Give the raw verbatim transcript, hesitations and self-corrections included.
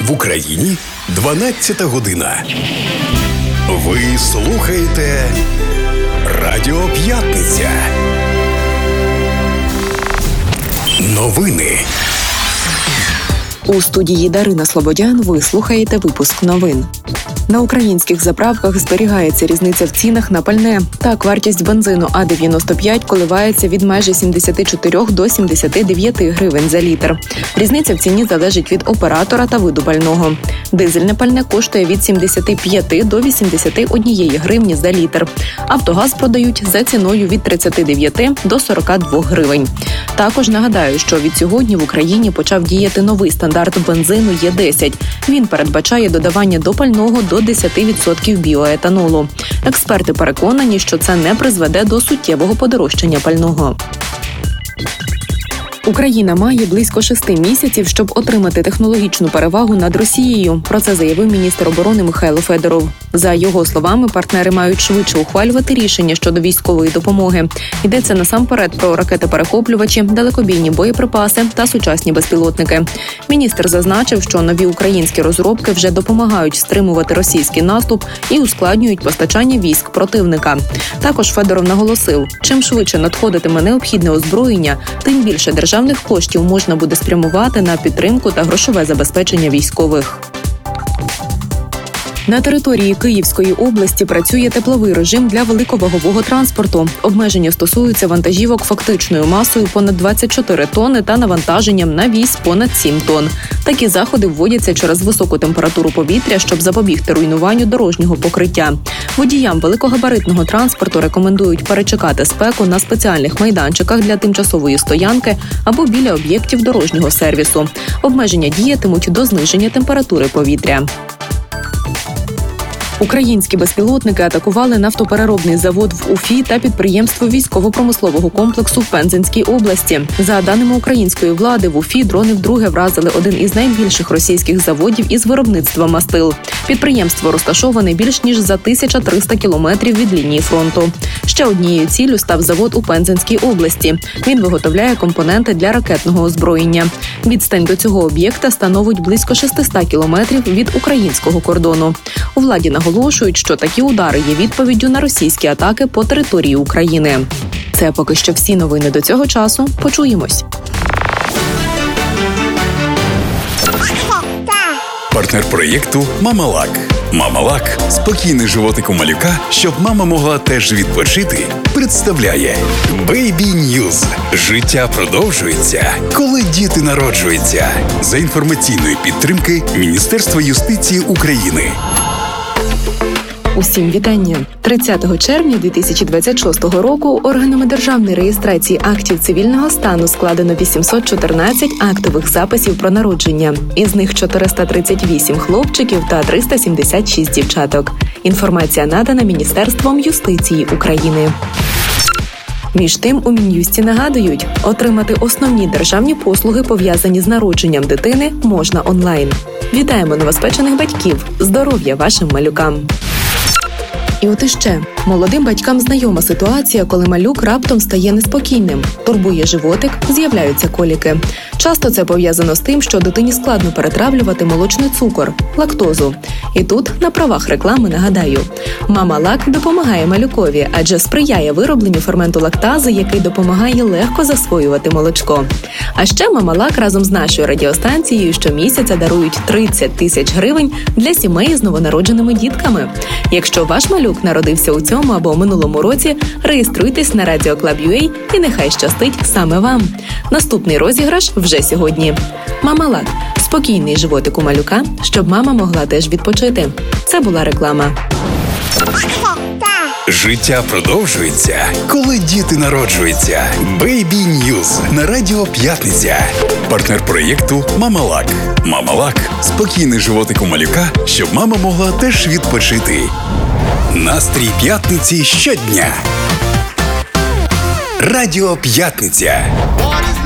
В Україні дванадцята година. Ви слухаєте Радіо П'ятниця. Новини. У студії Дарина Слободян ви слухаєте випуск новин. На українських заправках зберігається різниця в цінах на пальне. Так, вартість бензину А дев'яносто п'ять коливається від майже сімдесят чотири до сімдесят дев'ять гривень за літр. Різниця в ціні залежить від оператора та виду пального. Дизельне пальне коштує від сімдесят п'ять до вісімдесят один гривні за літр. Автогаз продають за ціною від тридцять дев'ять до сорок два гривень. Також нагадаю, що від сьогодні в Україні почав діяти новий стандарт бензину Е десять. Він передбачає додавання до пального до десять відсотків біоетанолу. Експерти переконані, що це не призведе до суттєвого подорожчання пального. Україна має близько шести місяців, щоб отримати технологічну перевагу над Росією. Про це заявив міністр оборони Михайло Федоров. За його словами, партнери мають швидше ухвалювати рішення щодо військової допомоги. Йдеться насамперед про ракети-перехоплювачі, далекобійні боєприпаси та сучасні безпілотники. Міністр зазначив, що нові українські розробки вже допомагають стримувати російський наступ і ускладнюють постачання військ противника. Також Федоров наголосив, чим швидше надходитиме необхідне озброєння, тим більше державних коштів можна буде спрямувати на підтримку та грошове забезпечення військових. На території Київської області працює тепловий режим для великовагового транспорту. Обмеження стосуються вантажівок фактичною масою понад двадцять чотири тонни та навантаженням на віз понад сім тонн. Такі заходи вводяться через високу температуру повітря, щоб запобігти руйнуванню дорожнього покриття. Водіям великогабаритного транспорту рекомендують перечекати спеку на спеціальних майданчиках для тимчасової стоянки або біля об'єктів дорожнього сервісу. Обмеження діятимуть до зниження температури повітря. Українські безпілотники атакували нафтопереробний завод в Уфі та підприємство військово-промислового комплексу в Пензенській області. За даними української влади, в Уфі дрони вдруге вразили один із найбільших російських заводів із виробництва мастил. Підприємство розташоване більш ніж за тисяча триста кілометрів від лінії фронту. Ще однією ціллю став завод у Пензенській області. Він виготовляє компоненти для ракетного озброєння. Відстань до цього об'єкта становить близько шістсот кілометрів від українського кордону. У владі наголошують, що такі удари є відповіддю на російські атаки по території України. Це поки що всі новини до цього часу. Почуємось. Партнер проєкту «Мамалак». «Мамалак» – спокійний животик у малюка, щоб мама могла теж відпочити, представляє Baby News. Життя продовжується, коли діти народжуються. За інформаційної підтримки Міністерства юстиції України. Усім вітання! тридцятого червня дві тисячі двадцять шостого року органами державної реєстрації актів цивільного стану складено вісімсот чотирнадцять актових записів про народження. Із них чотириста тридцять вісім хлопчиків та триста сімдесят шість дівчаток. Інформація надана Міністерством юстиції України. Між тим, у Мін'юсті нагадують, отримати основні державні послуги, пов'язані з народженням дитини, можна онлайн. Вітаємо новоспечених батьків! Здоров'я вашим малюкам! І от іще. Молодим батькам знайома ситуація, коли малюк раптом стає неспокійним. Турбує животик, з'являються коліки. Часто це пов'язано з тим, що дитині складно перетравлювати молочний цукор – лактозу. І тут, на правах реклами, нагадаю. «Мамалак» допомагає малюкові, адже сприяє виробленню ферменту лактази, який допомагає легко засвоювати молочко. А ще «Мамалак» разом з нашою радіостанцією щомісяця дарують тридцять тисяч гривень для сімей з новонародженими дітками. Якщо ваш малюк народився у цьому або минулому році, реєструйтесь на радіо клаб крапка ю а і нехай щастить саме вам. Наступний розіграш вже сьогодні. «Мамалак» – спокійний животик у малюка, щоб мама могла теж відпочити. Це була реклама. Життя продовжується, коли діти народжуються. Baby News на Радіо П'ятниця. Партнер проєкту «Мамалак». «Мамалак» – спокійний животик у малюка, щоб мама могла теж відпочити. Настрій п'ятниці щодня. Радіо П'ятниця.